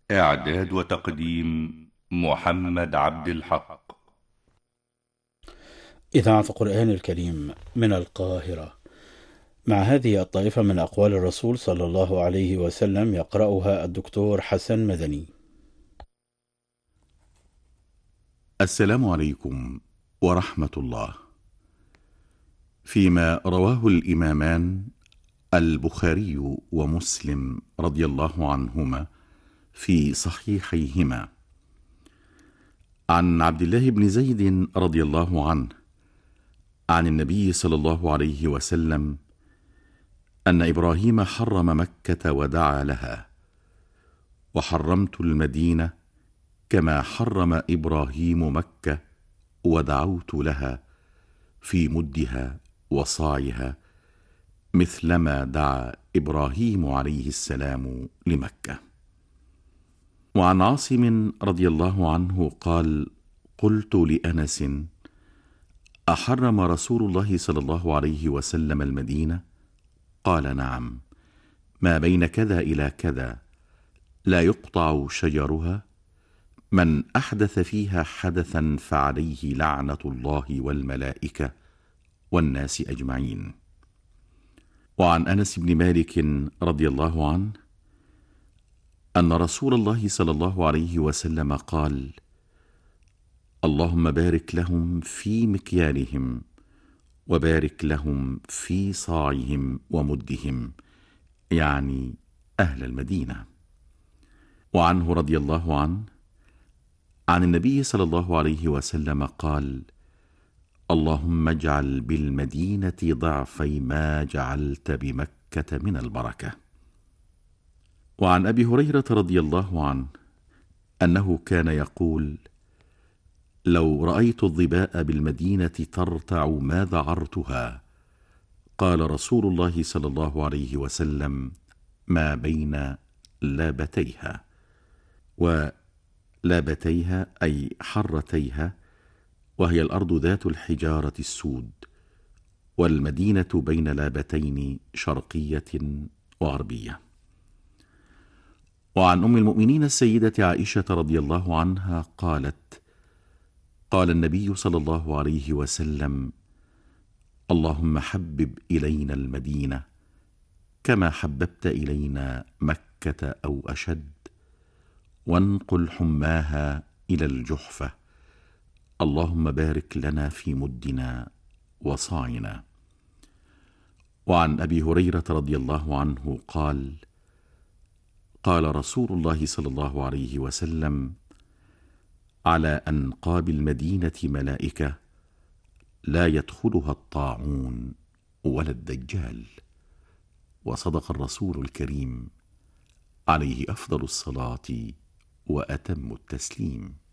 إعداد وتقديم محمد عبد الحق. إذاعة القرآن الكريم من القاهرة، مع هذه الطائفة من أقوال الرسول صلى الله عليه وسلم، يقرأها الدكتور حسن مدني. السلام عليكم ورحمة الله. فيما رواه الإمامان البخاري ومسلم رضي الله عنهما في صحيحيهما عن عبد الله بن زيد رضي الله عنه عن النبي صلى الله عليه وسلم أن إبراهيم حرم مكة ودعا لها، وحرمت المدينة كما حرم إبراهيم مكة ودعوت لها في مدها وصاعها، مثلما دعا إبراهيم عليه السلام لمكة. وعن عاصم رضي الله عنه قال: قلت لأنس: أحرم رسول الله صلى الله عليه وسلم المدينة؟ قال: نعم، ما بين كذا إلى كذا لا يقطع شجرها، من أحدث فيها حدثا فعليه لعنة الله والملائكة والناس أجمعين. وعن أنس بن مالك رضي الله عنه أن رسول الله صلى الله عليه وسلم قال: اللهم بارك لهم في مكيالهم، وبارك لهم في صاعهم ومدهم، يعني أهل المدينة. وعنه رضي الله عنه عن النبي صلى الله عليه وسلم قال: اللهم اجعل بالمدينة ضعفي ما جعلت بمكة من البركة. وعن أبي هريرة رضي الله عنه أنه كان يقول: لو رأيت الظباء بالمدينة ترتع ما ذعرتها. قال رسول الله صلى الله عليه وسلم: ما بين لابتيها. ولابتيها أي حرتيها، وهي الأرض ذات الحجارة السود، والمدينة بين لابتين شرقية وغربية. وعن أم المؤمنين السيدة عائشة رضي الله عنها قالت: قال النبي صلى الله عليه وسلم: اللهم حبب إلينا المدينة كما حببت إلينا مكة أو أشد، وانقل حماها إلى الجحفة، اللهم بارك لنا في مدنا وصاعنا. وعن أبي هريرة رضي الله عنه قال: قال رسول الله صلى الله عليه وسلم: على أنقاب المدينة ملائكة لا يدخلها الطاعون ولا الدجال. وصدق الرسول الكريم عليه أفضل الصلاة وأتم التسليم.